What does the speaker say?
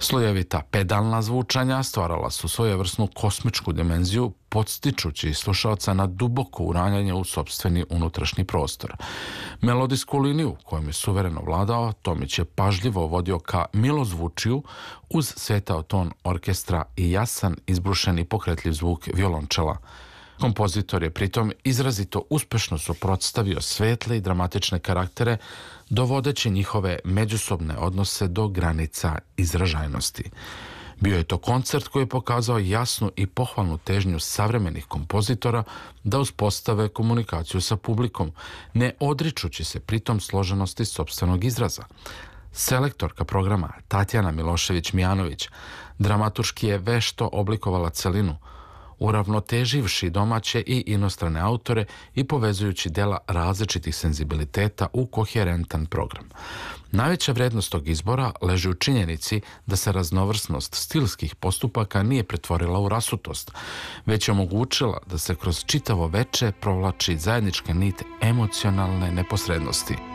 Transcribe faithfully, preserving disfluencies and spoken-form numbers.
Slojevita pedalna zvučanja stvarala su svojevrsnu kosmičku dimenziju, podstičući slušalca na duboko uranjanje u sopstveni unutrašnji prostor. Melodijsku liniju kojom je suvereno vladao, Tomić je pažljivo vodio ka milozvučiju uz svetao ton orkestra i jasan, izbrušen i pokretljiv zvuk violončela. Kompozitor je pritom izrazito uspešno suprotstavio svetle i dramatične karaktere, dovodeći njihove međusobne odnose do granica izražajnosti. Bio je to koncert koji je pokazao jasnu i pohvalnu težnju savremenih kompozitora da uspostave komunikaciju sa publikom, ne odričući se pritom složenosti sopstvenog izraza. Selektorka programa Tatjana Milošević-Mijanović dramaturški je vešto oblikovala celinu, uravnoteživši domaće i inostrane autore i povezujući dela različitih senzibiliteta u koherentan program. Najveća vrednost tog izbora leži u činjenici da se raznovrsnost stilskih postupaka nije pretvorila u rasutost, već je omogućila da se kroz čitavo veče provlači zajednička nit emocionalne neposrednosti.